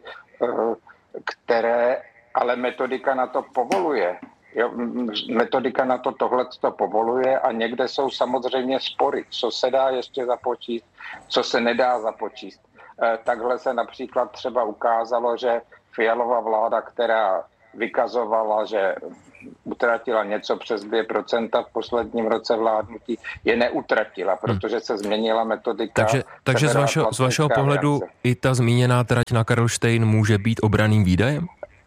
které ale metodika na to povoluje. Jo, metodika na to tohleto povoluje a někde jsou samozřejmě spory, co se dá ještě započíst, co se nedá započíst. Takhle se například třeba ukázalo, že Fialova vláda, která vykazovala, že utratila něco přes dvě procenta v posledním roce vládnutí, je neutratila, protože se změnila metodika. Takže, takže z, vašeho, z vašeho pohledu reakce. I ta zmíněná trať na Karlštejn může být obranným výdajem?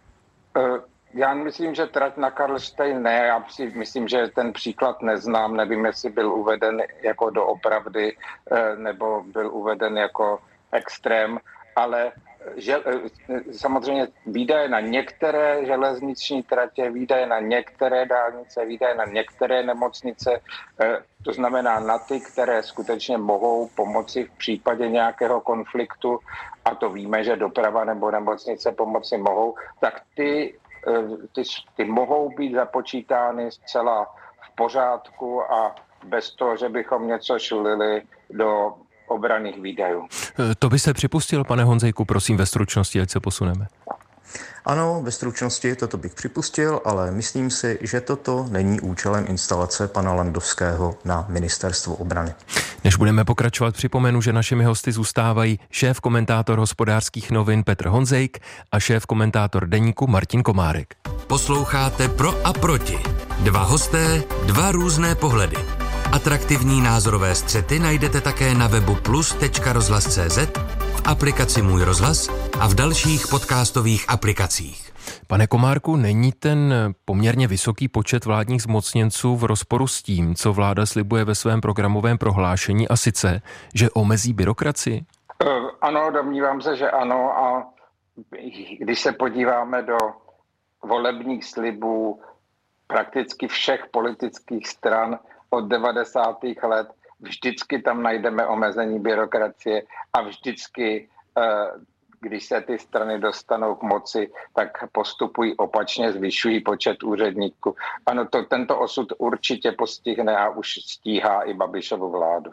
Já myslím, že trať na Karlštejn ne, já si myslím, že ten příklad neznám, nevím, jestli byl uveden jako doopravdy, nebo byl uveden jako extrém, ale že, samozřejmě výdaje na některé železniční tratě, výdaje na některé dálnice, výdaje na některé nemocnice, to znamená na ty, které skutečně mohou pomoci v případě nějakého konfliktu, a to víme, že doprava nebo nemocnice pomoci mohou, tak ty Ty, ty mohou být započítány zcela v pořádku a bez toho, že bychom něco šulili do obranných výdajů. To by se připustil, pane Honzejku, prosím ve stručnosti, ať se posuneme. Ano, ve stručnosti toto bych připustil, ale myslím si, že toto není účelem instalace pana Landovského na ministerstvo obrany. Než budeme pokračovat, připomenu, že našimi hosty zůstávají šéf-komentátor Hospodářských novin Petr Honzejk a šéf-komentátor Deníku Martin Komárek. Posloucháte Pro a proti. Dva hosté, dva různé pohledy. Atraktivní názorové střety najdete také na webu plus tečka rozhlas tečka cé zet, v aplikaci Můj rozhlas a v dalších podcastových aplikacích. Pane Komárku, není ten poměrně vysoký počet vládních zmocněnců v rozporu s tím, co vláda slibuje ve svém programovém prohlášení, a sice, že omezí byrokracii? Ano, domnívám se, že ano, a když se podíváme do volebních slibů prakticky všech politických stran od devadesátých let, vždycky tam najdeme omezení byrokracie a vždycky, když se ty strany dostanou k moci, tak postupují opačně, zvyšují počet úředníků. Ano, to, tento osud určitě postihne a už stíhá i Babišovu vládu.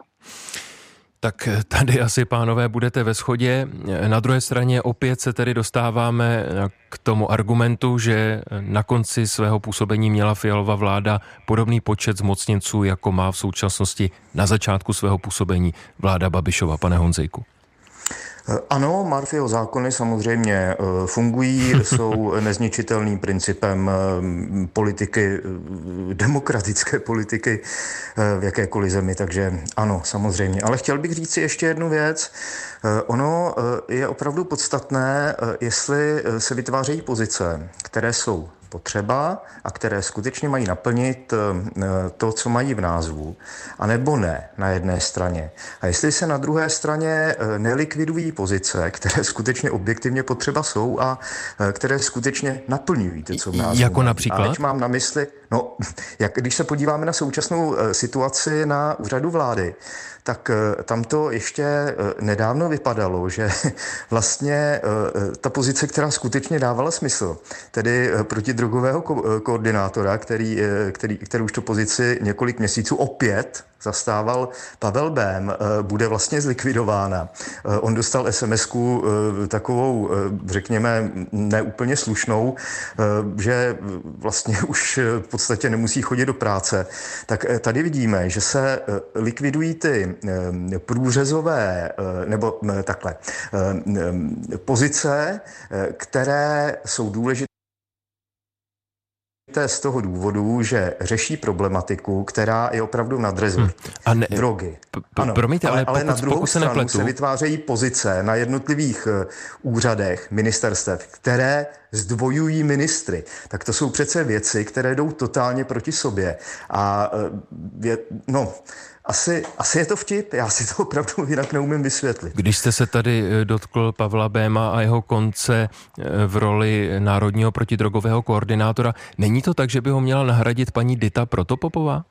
Tak tady asi, pánové, budete ve shodě. Na druhé straně opět se tedy dostáváme k tomu argumentu, že na konci svého působení měla Fialova vláda podobný počet zmocněnců, jako má v současnosti na začátku svého působení vláda Babišova. Pane Honzejku. Ano, Murphyho zákony samozřejmě fungují, jsou nezničitelným principem politiky, demokratické politiky v jakékoliv zemi, takže ano, samozřejmě. Ale chtěl bych říct si ještě jednu věc. Ono je opravdu podstatné, jestli se vytvářejí pozice, které jsou potřeba a které skutečně mají naplnit to, co mají v názvu, anebo ne na jedné straně. A jestli se na druhé straně nelikvidují pozice, které skutečně objektivně potřeba jsou a které skutečně naplňují to, co v názvu. Jako například? A teď mám na mysli, no, jak, když se podíváme na současnou situaci na úřadu vlády, tak tam to ještě nedávno vypadalo, že vlastně ta pozice, která skutečně dávala smysl, tedy protidrogového ko- koordinátora, který, který, který už tu pozici několik měsíců opět zastával Pavel Bém, bude vlastně zlikvidována. On dostal es em esku takovou, řekněme, neúplně slušnou, že vlastně už v podstatě nemusí chodit do práce. Tak tady vidíme, že se likvidují ty průřezové, nebo takhle, pozice, které jsou důležité z toho důvodu, že řeší problematiku, která je opravdu nadrezortní. Hmm. A ne, Drogy. P- p- promiňte, ale, ale, pokud, ale na druhou se stranu nepletu. se vytvářejí pozice na jednotlivých uh, úřadech, ministerstev, které zdvojují ministry. Tak to jsou přece věci, které jdou totálně proti sobě. A uh, je, no... Asi, asi je to vtip, já si to opravdu jinak neumím vysvětlit. Když jste se tady dotkl Pavla Béma a jeho konce v roli národního protidrogového koordinátora, není to tak, že by ho měla nahradit paní Dita Protopopová?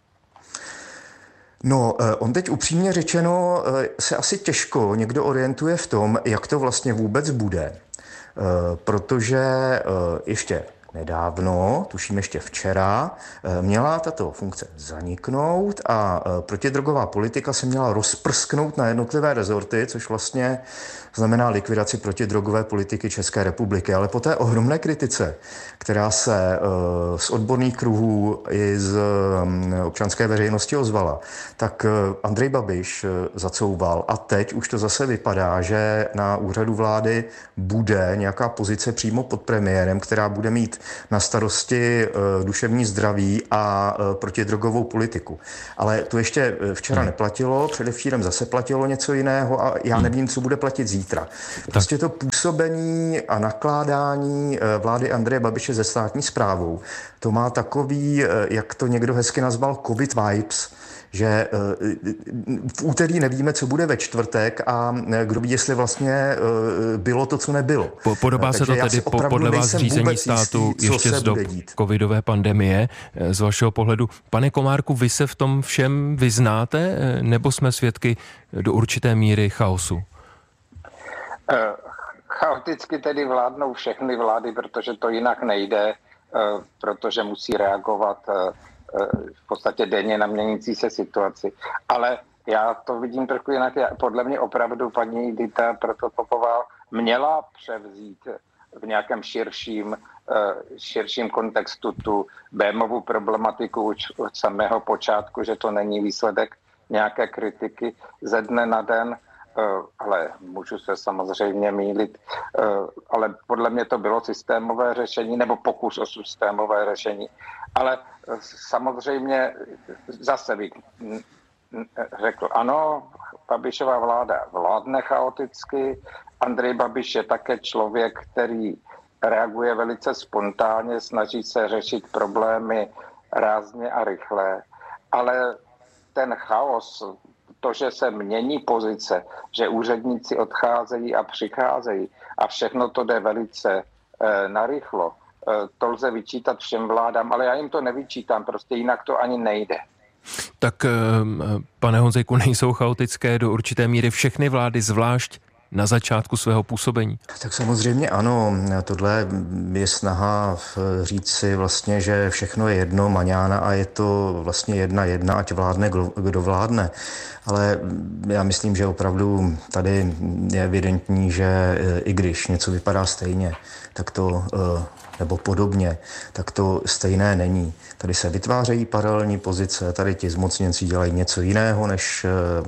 No, on teď upřímně řečeno se asi těžko někdo orientuje v tom, jak to vlastně vůbec bude. Protože ještě nedávno, tuším ještě včera, měla tato funkce zaniknout a protidrogová politika se měla rozprsknout na jednotlivé rezorty, což vlastně znamená likvidaci protidrogové politiky České republiky. Ale po té ohromné kritice, která se z odborných kruhů i z občanské veřejnosti ozvala, tak Andrej Babiš zacouval a teď už to zase vypadá, že na úřadu vlády bude nějaká pozice přímo pod premiérem, která bude mít na starosti duševní zdraví a protidrogovou politiku. Ale to ještě včera neplatilo, předevčírem zase platilo něco jiného a já nevím, co bude platit zítra. Prostě to působení a nakládání vlády Andreje Babiše se státní správou, to má takový, jak to někdo hezky nazval, covid vibes, že v úterý nevíme, co bude ve čtvrtek a kdo ví, jestli vlastně bylo to, co nebylo. Podobá se to tedy po, podle vás řízení státu jistý, ještě z dob covidové pandemie z vašeho pohledu. Pane Komárku, vy se v tom všem vyznáte, nebo jsme svědky do určité míry chaosu? Chaoticky tedy vládnou všechny vlády, protože to jinak nejde, protože musí reagovat v podstatě denně na měnící se situaci. Ale já to vidím trochu jinak. Podle mě opravdu paní Dita Protopopová měla převzít v nějakém širším, širším kontextu tu Bémovu problematiku už od samého počátku, že to není výsledek nějaké kritiky ze dne na den, ale můžu se samozřejmě mýlit, ale podle mě to bylo systémové řešení nebo pokus o systémové řešení. Ale samozřejmě zase bych řekl, ano, Babišova vláda vládne chaoticky, Andrej Babiš je také člověk, který reaguje velice spontánně, snaží se řešit problémy rázně a rychle, ale ten chaos, to, že se mění pozice, že úředníci odcházejí a přicházejí a všechno to jde velice e, narychlo, e, to lze vyčítat všem vládám, ale já jim to nevyčítám, prostě jinak to ani nejde. Tak, pane Honzejku, nejsou chaotické do určité míry všechny vlády, zvlášť na začátku svého působení? Tak samozřejmě ano. Tohle je snaha říct si vlastně, že všechno je jedno, maňána a je to vlastně jedna jedna, ať vládne, kdo vládne. Ale já myslím, že opravdu tady je evidentní, že i když něco vypadá stejně, tak to nebo podobně, tak to stejné není. Tady se vytvářejí paralelní pozice, tady ti zmocněnci dělají něco jiného, než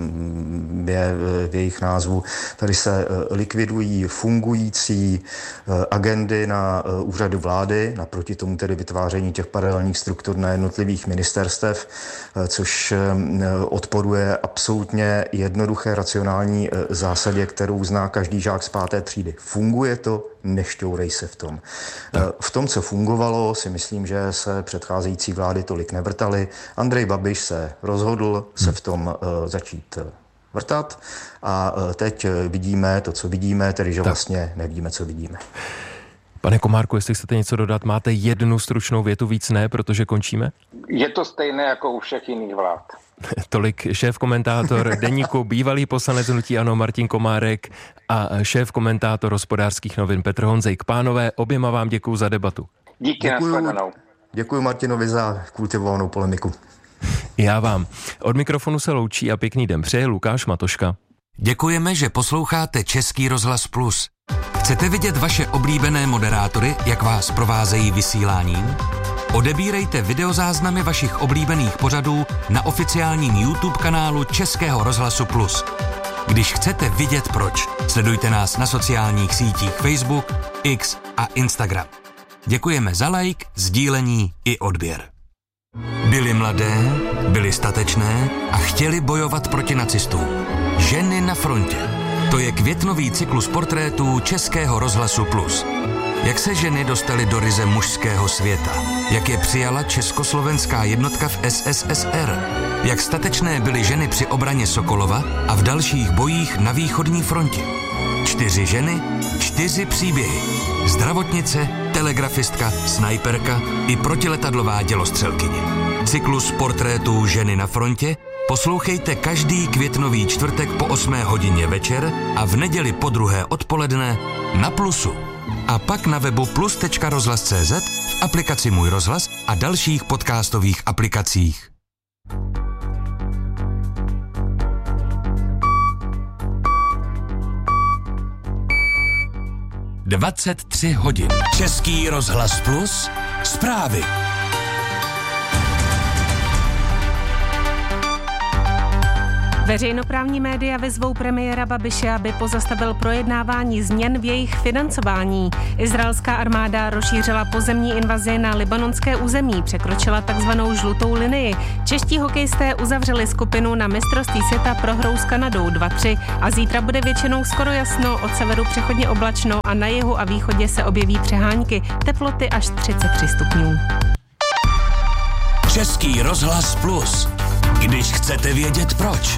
je v jejich názvu. Tady se likvidují fungující agendy na úřadu vlády, naproti tomu tedy vytváření těch paralelních struktur na jednotlivých ministerstev, což odporuje absolutně jednoduché racionální zásadě, kterou zná každý žák z páté třídy. Funguje to, nešťourej se v tom. V tom, co fungovalo, si myslím, že se předcházející vlády tolik nevrtaly. Andrej Babiš se rozhodl se v tom začít vrtat a teď vidíme to, co vidíme, tedy že vlastně nevíme, co vidíme. Pane Komárku, jestli chcete něco dodat, máte jednu stručnou větu, víc ne, protože končíme? Je to stejné jako u všech jiných vlád. Tolik šéf-komentátor Deníku, bývalý poslanec hnutí ANO Martin Komárek a šéf-komentátor Hospodářských novin Petr Honzejk. Pánové, oběma vám děkuju za debatu. Díky, nashledanou. Děkuji Martinovi za kultivovanou polemiku. Já vám. Od mikrofonu se loučí a pěkný den přeje Lukáš Matoška. Děkujeme, že posloucháte Český rozhlas Plus. Chcete vidět vaše oblíbené moderátory, jak vás provázejí vysíláním? Odebírejte videozáznamy vašich oblíbených pořadů na oficiálním YouTube kanálu Českého rozhlasu Plus. Když chcete vidět proč, sledujte nás na sociálních sítích Facebook, X a Instagram. Děkujeme za like, sdílení i odběr. Byli mladé, byli statečné a chtěli bojovat proti nacistům. Ženy na frontě. To je květnový cyklus portrétů Českého rozhlasu Plus. Jak se ženy dostaly do ryze mužského světa? Jak je přijala československá jednotka v S S S R? Jak statečné byly ženy při obraně Sokolova a v dalších bojích na východní frontě? Čtyři ženy, čtyři příběhy. Zdravotnice, telegrafistka, snajperka i protiletadlová dělostřelkyně. Cyklus portrétů Ženy na frontě poslouchejte každý květnový čtvrtek po osmé hodině večer a v neděli po druhé odpoledne na Plusu. A pak na webu plus tečka rozhlas tečka cé zet, v aplikaci Můj rozhlas a dalších podcastových aplikacích. dvacet tři hodin. Český rozhlas Plus. Zprávy. Veřejnoprávní média vyzvou premiéra Babiše, aby pozastavil projednávání změn v jejich financování. Izraelská armáda rozšířila pozemní invazi na libanonské území, překročila takzvanou žlutou linii. Čeští hokejisté uzavřeli skupinu na mistrovství světa prohrou s Kanadou dva tři a zítra bude většinou skoro jasno, od severu přechodně oblačno a na jihu a východě se objeví přehánky, teploty až třicet tři stupňů. Český rozhlas Plus. Když chcete vědět proč.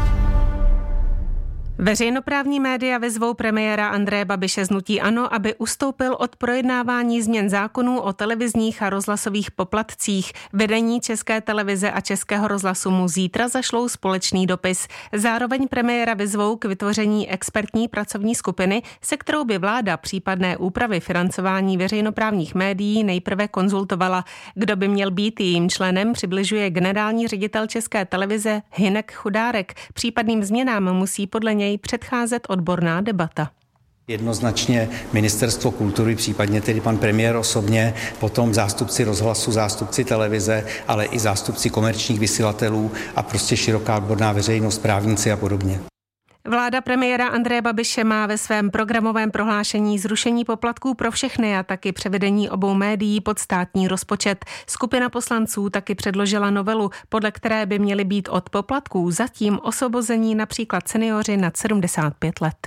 Veřejnoprávní média vyzvou premiéra Andreje Babiše z hnutí ANO, aby ustoupil od projednávání změn zákonů o televizních a rozhlasových poplatcích. Vedení České televize a Českého rozhlasu mu zítra zašlou společný dopis. Zároveň premiéra vyzvou k vytvoření expertní pracovní skupiny, se kterou by vláda případné úpravy financování veřejnoprávních médií nejprve konzultovala. Kdo by měl být jejím členem, přibližuje generální ředitel České televize Hynek Chudárek. Případným změnám musí podle něj předcházet odborná debata. Jednoznačně Ministerstvo kultury, případně tedy pan premiér osobně, potom zástupci rozhlasu, zástupci televize, ale i zástupci komerčních vysílatelů a prostě široká odborná veřejnost, právníci a podobně. Vláda premiéra Andreje Babiše má ve svém programovém prohlášení zrušení poplatků pro všechny a taky převedení obou médií pod státní rozpočet. Skupina poslanců taky předložila novelu, podle které by měly být od poplatků zatím osvobození například seniori nad sedmdesát pět let.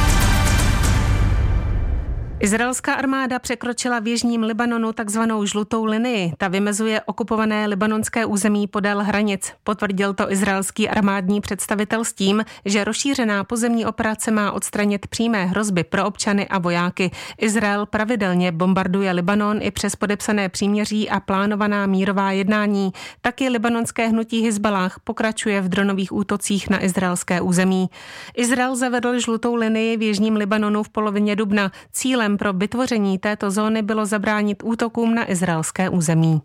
Izraelská armáda překročila v jižním Libanonu takzvanou žlutou linii. Ta vymezuje okupované libanonské území podél hranic. Potvrdil to izraelský armádní představitel s tím, že rozšířená pozemní operace má odstranit přímé hrozby pro občany a vojáky. Izrael pravidelně bombarduje Libanon i přes podepsané příměří a plánovaná mírová jednání. Taky libanonské hnutí Hizballáh pokračuje v dronových útocích na izraelské území. Izrael zavedl žlutou linii v jižním Libanonu v polovině dubna. Cílem pro vytvoření této zóny bylo zabránit útokům na izraelské území.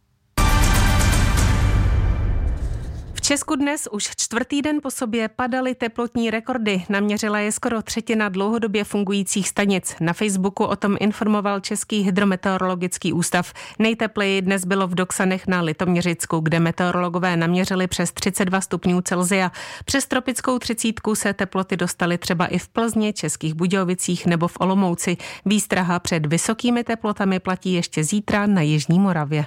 V Česku dnes už čtvrtý den po sobě padaly teplotní rekordy. Naměřila je skoro třetina dlouhodobě fungujících stanic. Na Facebooku o tom informoval Český hydrometeorologický ústav. Nejtepleji dnes bylo v Doksanech na Litoměřicku, kde meteorologové naměřili přes třicet dva stupňů Celsia. Přes tropickou třicítku se teploty dostaly třeba i v Plzni, Českých Budějovicích nebo v Olomouci. Výstraha před vysokými teplotami platí ještě zítra na jižní Moravě.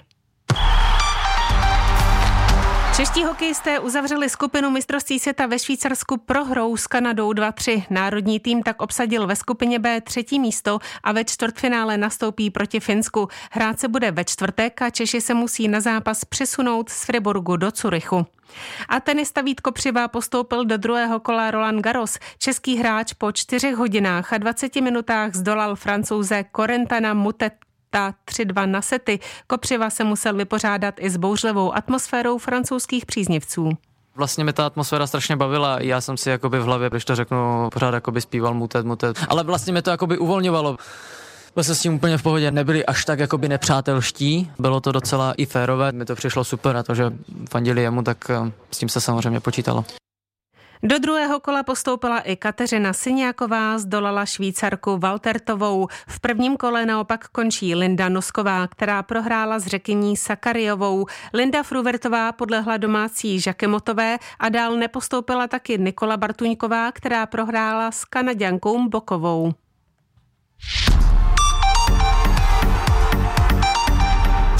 Čeští hokejisté uzavřeli skupinu mistrovství světa ve Švýcarsku prohrou s Kanadou dva tři. Národní tým tak obsadil ve skupině B třetí místo a ve čtvrtfinále nastoupí proti Finsku. Hrát se bude ve čtvrtek a Češi se musí na zápas přesunout z Friburgu do Curychu. A tenista Vít Kopřiva postoupil do druhého kola Roland Garros. Český hráč po čtyřech hodinách a dvaceti minutách zdolal Francouze Corentana Mutet tři dva na sety. Kopřiva se musel vypořádat i s bouřlivou atmosférou francouzských příznivců. Vlastně mě ta atmosféra strašně bavila. Já jsem si jakoby v hlavě, když to řeknu, pořád jakoby zpíval mutet, mutet. Ale vlastně mě to jakoby uvolňovalo. Byl jsem s tím úplně v pohodě, nebyli až tak jakoby nepřátelští. Bylo to docela i férové, mi to přišlo super a to, že fandili jemu, tak s tím se samozřejmě počítalo. Do druhého kola postoupila i Kateřina Syňáková, zdolala Švýcarku Valtertovou. V prvním kole naopak končí Linda Nosková, která prohrála s Řekyní Sakariovou. Linda Fruvertová podlehla domácí Žakemotové a dál nepostoupila taky Nikola Bartuňková, která prohrála s Kanaďankou Bokovou.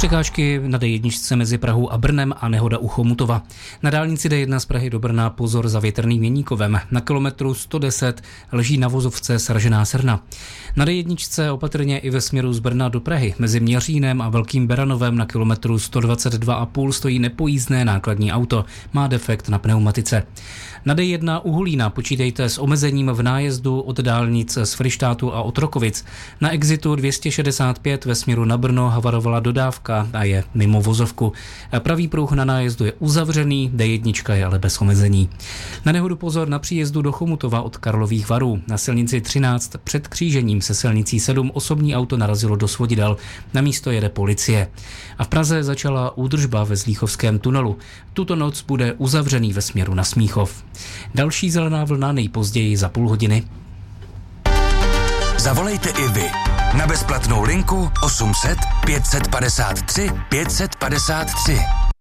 Překážky na D jedna mezi Prahou a Brnem a nehoda u Chomutova. Na dálnici D jedna z Prahy do Brna pozor za větrným Měníkovem. Na kilometru sto deset leží na vozovce sražená srna. Na D jedna opatrně i ve směru z Brna do Prahy. Mezi Měřínem a Velkým Beranovem na kilometru sto dvacet dva a půl stojí nepojízdné nákladní auto. Má defekt na pneumatice. Na D jedna u Hulína počítejte s omezením v nájezdu od dálnic z Fryštátu a Otrokovic. Na exitu dvě stě šedesát pět ve směru na Brno havarovala dodávka a je mimo vozovku. Pravý pruh na nájezdu je uzavřený, D jedna je ale bez omezení. Na nehodu pozor na příjezdu do Chomutova od Karlových Varů. Na silnici třináct před křížením se silnicí sedm osobní auto narazilo do svodidel. Na místo jede policie. A v Praze začala údržba ve Zlíchovském tunelu. Tuto noc bude uzavřený ve směru na Smíchov. Další zelená vlna nejpozději za půl hodiny. Zavolejte i vy na bezplatnou linku osm set pět set padesát tři pět set padesát tři.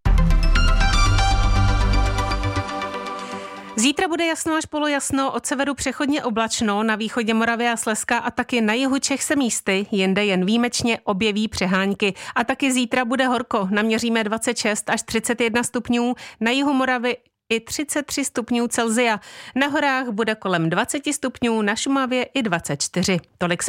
Zítra bude jasno až polojasno, od severu přechodně oblačno, na východě Moravy a Slezska a taky na jihu Čech se místy, jinde jen výjimečně objeví přehánky. A taky zítra bude horko, naměříme dvacet šest až třicet jedna stupňů, na jihu Moravy i třicet tři stupňů Celsia. Na horách bude kolem dvacet stupňů, na Šumavě i dvacet čtyři. Tolik